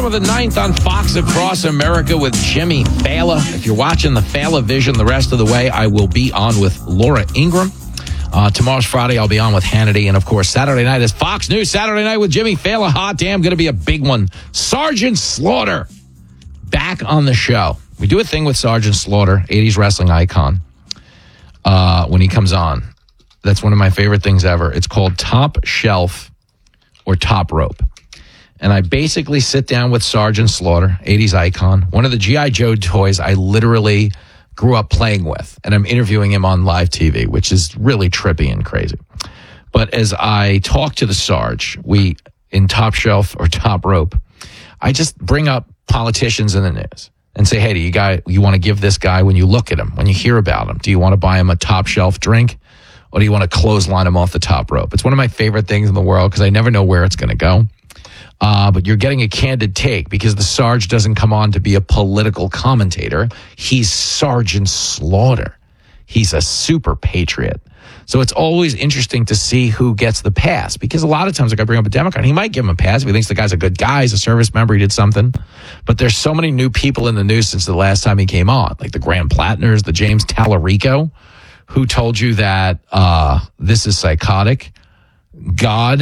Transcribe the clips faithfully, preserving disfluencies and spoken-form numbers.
October the ninth on Fox Across America with Jimmy Fallon. If you're watching the Fallon Vision the rest of the way, I will be on with Laura Ingraham. Uh, tomorrow's Friday, I'll be on with Hannity. And, of course, Saturday night is Fox News Saturday Night with Jimmy Fallon. Hot damn, going to be a big one. Sergeant Slaughter back on the show. We do a thing with Sergeant Slaughter, eighties wrestling icon, uh, when he comes on. That's one of my favorite things ever. It's called Top Shelf or Top Rope. And I basically sit down with Sergeant Slaughter, eighties icon, one of the G I. Joe toys I literally grew up playing with. And I'm interviewing him on live T V, which is really trippy and crazy. But as I talk to the Sarge, we, in Top Shelf or Top Rope, I just bring up politicians in the news and say, hey, do you guy, you want to give this guy, when you look at him, when you hear about him, do you want to buy him a top shelf drink? Or do you want to clothesline him off the top rope? It's one of my favorite things in the world because I never know where it's going to go. Uh, but you're getting a candid take because the Sarge doesn't come on to be a political commentator. He's Sergeant Slaughter. He's a super patriot. So it's always interesting to see who gets the pass because a lot of times, like I bring up a Democrat, he might give him a pass if he thinks the guy's a good guy, he's a service member, he did something. But there's so many new people in the news since the last time he came on, like the Graham Plattners, the James Tallarico, who told you that uh, this is psychotic. God.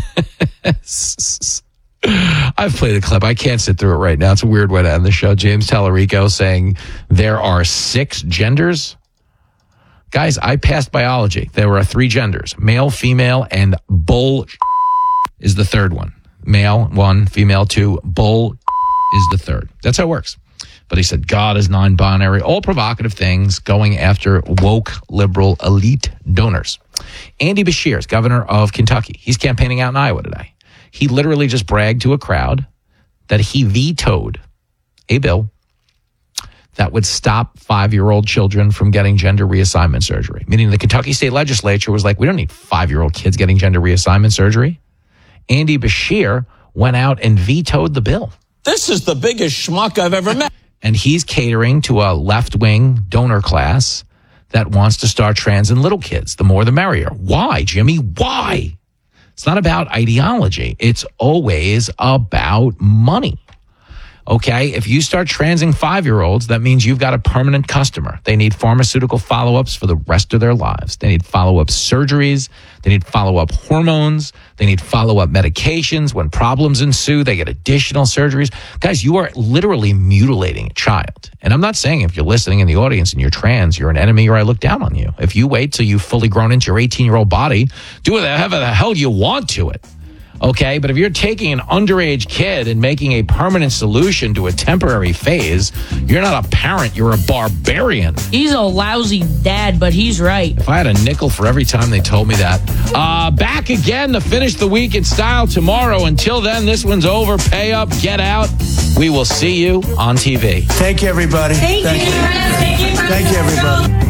I've played the clip. I can't sit through it right now. It's a weird way to end the show. James Tallarico saying there are six genders. Guys, I passed biology. There are three genders, male, female, and bull is the third one. Male, one, female, two, bull is the third. That's how it works. But he said God is non-binary, all provocative things going after woke, liberal, elite donors. Andy Beshear is governor of Kentucky. He's campaigning out in Iowa today. He literally just bragged to a crowd that he vetoed a bill that would stop five-year-old children from getting gender reassignment surgery. Meaning the Kentucky State Legislature was like, we don't need five-year-old kids getting gender reassignment surgery. Andy Beshear went out and vetoed the bill. This is the biggest schmuck I've ever met. And he's catering to a left-wing donor class that wants to start trans in little kids. The more the merrier. Why, Jimmy? Why? It's not about ideology. It's always about money. Okay, if you start transing five-year-olds, that means you've got a permanent customer. They need pharmaceutical follow-ups for the rest of their lives. They need follow-up surgeries. They need follow-up hormones. They need follow-up medications. When problems ensue, they get additional surgeries. Guys, you are literally mutilating a child. And I'm not saying if you're listening in the audience and you're trans, you're an enemy or I look down on you. If you wait till you've fully grown into your eighteen-year-old body, do whatever the hell you want to it. Okay, but if you're taking an underage kid and making a permanent solution to a temporary phase, you're not a parent, you're a barbarian. He's a lousy dad, but he's right. If I had a nickel for every time they told me that. Uh, back again to finish the week in style tomorrow. Until then, this one's over. Pay up, get out. We will see you on T V. Thank you, everybody. Thank, Thank you. you. Thank you, Thank you, everybody.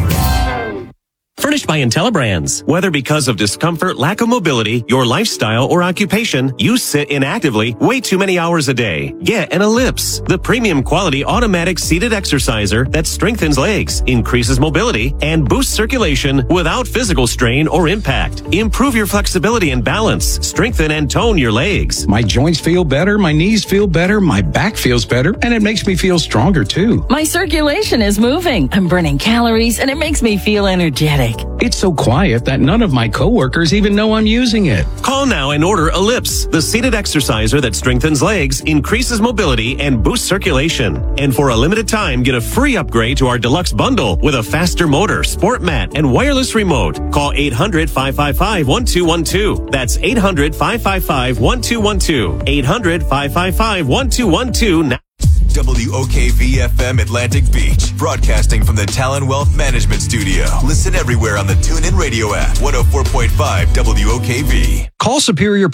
Furnished by IntelliBrands. Whether because of discomfort, lack of mobility, your lifestyle, or occupation, you sit inactively way too many hours a day. Get an Ellipse, the premium quality automatic seated exerciser that strengthens legs, increases mobility, and boosts circulation without physical strain or impact. Improve your flexibility and balance. Strengthen and tone your legs. My joints feel better, my knees feel better, my back feels better, and it makes me feel stronger too. My circulation is moving. I'm burning calories, and it makes me feel energetic. It's so quiet that none of my coworkers even know I'm using it. Call now and order Ellipse, the seated exerciser that strengthens legs, increases mobility, and boosts circulation. And for a limited time, get a free upgrade to our deluxe bundle with a faster motor, sport mat, and wireless remote. Call eight hundred, five five five, one two one two. That's eight hundred, five five five, one two one two. eight hundred, five five five, one two one two now. W O K V F M Atlantic Beach, broadcasting from the Talon Wealth Management Studio. Listen everywhere on the TuneIn Radio app. one oh four point five W O K V. Call Superior